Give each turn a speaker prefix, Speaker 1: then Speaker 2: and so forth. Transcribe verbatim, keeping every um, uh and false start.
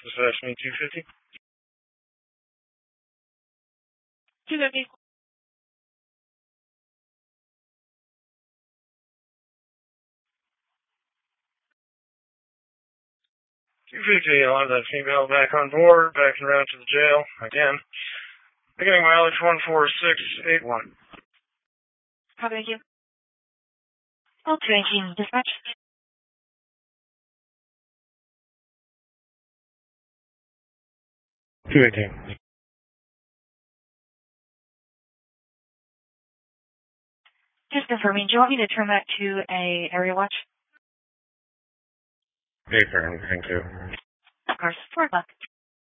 Speaker 1: Assassin two fifty.
Speaker 2: two fifty.
Speaker 1: two fifty, I'll have that female back on board, backing around to the jail, again. Beginning mileage one four six eight one.
Speaker 2: Copy, thank you. Oh, two eighteen, dispatch.
Speaker 1: two eighteen.
Speaker 2: Just confirming, do you want me to turn that to a area watch?
Speaker 1: Affirm, thank you.
Speaker 2: Of course, four o'clock.